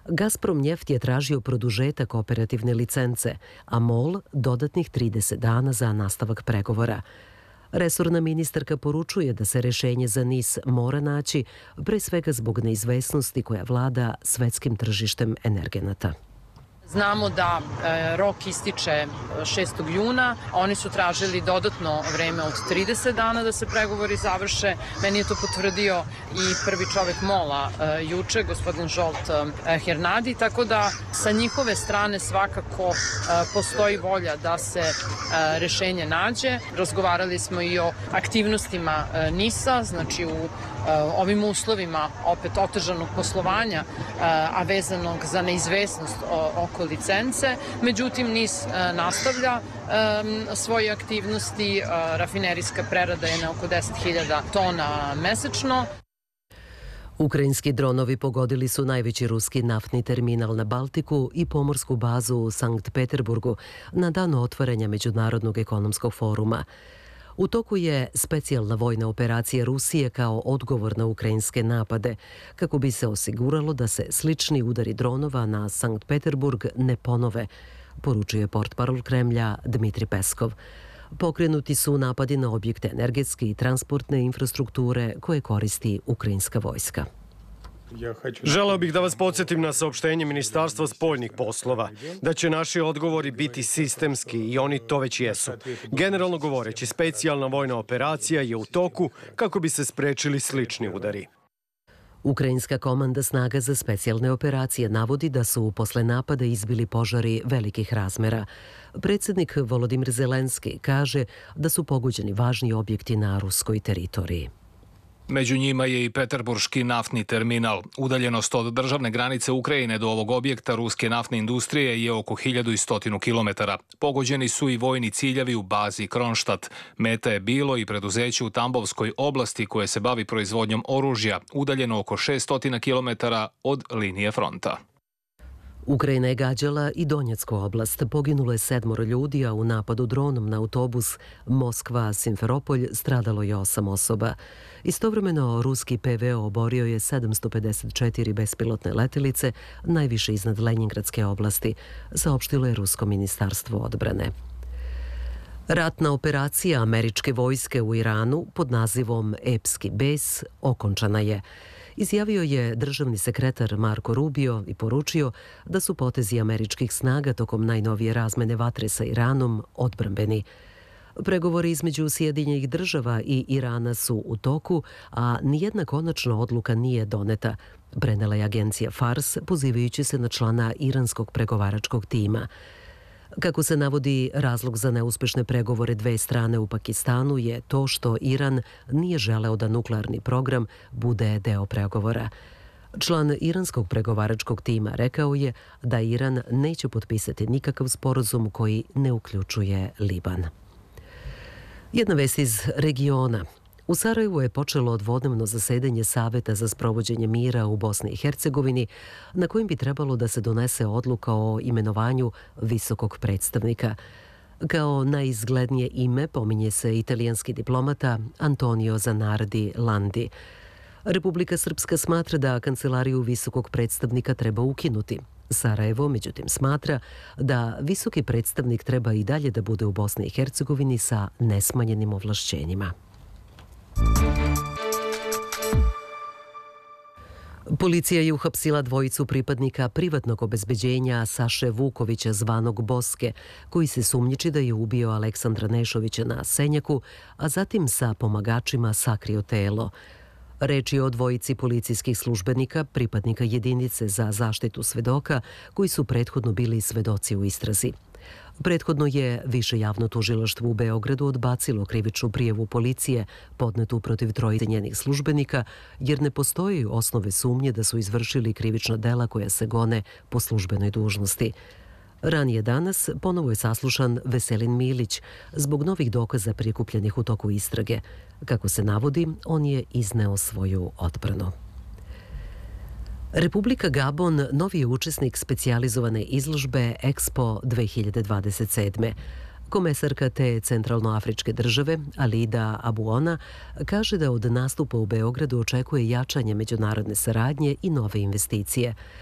Gazprom Njeft je tražio produžetak operativne licence, a MOL dodatnih 30 dana za nastavak pregovora. Resorna ministarka poručuje da se rešenje za NIS mora naći, pre svega zbog neizvesnosti koja vlada svetskim tržištem energenata. Znamo da rok ističe 6. juna. Oni su tražili dodatno vreme od 30 dana da se pregovori završe. Meni je to potvrdio i prvi čovek MOL-a juče, gospodin Zsolt Hernadi, tako da sa njihove strane svakako postoji volja da se rešenje nađe. Razgovarali smo i o aktivnostima NIS-a, znači u ovim uslovima opet otežanog poslovanja, a vezanog za neizvesnost oko licence. Međutim, NIS nastavlja svoje aktivnosti. Rafinerijska prerada je na oko 10.000 tona mesečno. Ukrajinski dronovi pogodili su najveći ruski naftni terminal na Baltiku i pomorsku bazu u Sankt Peterburgu na dan otvaranja Međunarodnog ekonomskog foruma. U toku je specijalna vojna operacija Rusije kao odgovor na ukrajinske napade, kako bi se osiguralo da se slični udari dronova na Sankt Peterburg ne ponove, poručuje portparol Kremlja Dmitri Peskov. Pokrenuti su napadi na objekte energetske i transportne infrastrukture koje koristi ukrajinska vojska. Želeo bih da vas podsjetim na saopštenje Ministarstva spoljnih poslova, da će naši odgovori biti sistemski i oni to već jesu. Generalno govoreći, specijalna vojna operacija je u toku kako bi se sprečili slični udari. Ukrajinska komanda snaga za specijalne operacije navodi da su posle napada izbili požari velikih razmera. Predsjednik Volodimir Zelenski kaže da su pogođeni važni objekti na ruskoj teritoriji. Među njima je i Peterburški naftni terminal. Udaljenost od državne granice Ukrajine do ovog objekta ruske naftne industrije je oko 1100 km. Pogođeni su i vojni ciljevi u bazi Kronštat. Meta je bilo i preduzeće u Tambovskoj oblasti koje se bavi proizvodnjom oružja, udaljeno oko 600 km od linije fronta. Ukrajina je gađala i Donjecku oblast. Poginulo je 7 ljudi, a u napadu dronom na autobus Moskva-Simferopolj stradalo je 8 osoba. Istovremeno, ruski PVO oborio je 754 bespilotne letelice, najviše iznad Lenjingradske oblasti, saopštilo je Rusko ministarstvo odbrane. Ratna operacija američke vojske u Iranu pod nazivom Epski bes okončana je. Izjavio je državni sekretar Marko Rubio i poručio da su potezi američkih snaga tokom najnovije razmene vatre sa Iranom odbrambeni. Pregovori između Sjedinjenih država i Irana su u toku, a nijedna konačna odluka nije doneta, prenela je agencija Fars, pozivajući se na člana iranskog pregovaračkog tima. Kako se navodi, razlog za neuspešne pregovore dve strane u Pakistanu je to što Iran nije želeo da nuklearni program bude deo pregovora. Član iranskog pregovaračkog tima rekao je da Iran neće potpisati nikakav sporazum koji ne uključuje Liban. Jedna vest iz regiona. U Sarajevu je počelo dvodnevno zasedanje Saveta za sprovođenje mira u Bosni i Hercegovini, na kojem bi trebalo da se donese odluka o imenovanju visokog predstavnika. Kao najizglednije ime pominje se italijanski diplomata Antonio Zanardi Landi. Republika Srpska smatra da kancelariju visokog predstavnika treba ukinuti. Sarajevo, međutim, smatra da visoki predstavnik treba i dalje da bude u Bosni i Hercegovini sa nesmanjenim ovlašćenjima. Policija je uhapsila dvojicu pripadnika privatnog obezbeđenja Saše Vukovića zvanog Boske, koji se sumnjiči da je ubio Aleksandra Nešovića na Senjaku, a zatim sa pomagačima sakrio telo. Reč je o dvojici policijskih službenika, pripadnika jedinice za zaštitu svedoka, koji su prethodno bili svedoci u istrazi. Prethodno je Više javno tužilaštvo u Beogradu odbacilo krivičnu prijavu policije podnetu protiv trojice njenih službenika, jer ne postoji osnove sumnje da su izvršili krivična dela koja se gone po službenoj dužnosti. Ranije danas ponovo je saslušan Veselin Milić zbog novih dokaza prikupljenih u toku istrage. Kako se navodi, on je izneo svoju odbranu. Republika Gabon novi je učesnik specijalizovane izložbe Expo 2027. Komesarka te centralnoafričke države, Alida Abuona, kaže da od nastupa u Beogradu očekuje jačanje međunarodne saradnje i nove investicije.